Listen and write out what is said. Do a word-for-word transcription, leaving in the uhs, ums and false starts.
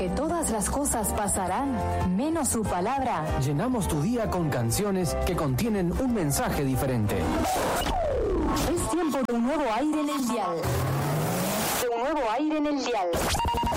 que todas las cosas pasarán, menos su palabra. Llenamos tu día con canciones que contienen un mensaje diferente. Es tiempo de un nuevo aire en el dial. De un nuevo aire en el dial.